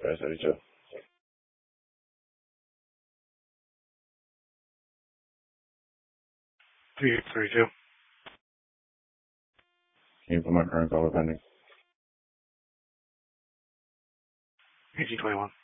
32. 3832. Can you put my current caller pending? 1821.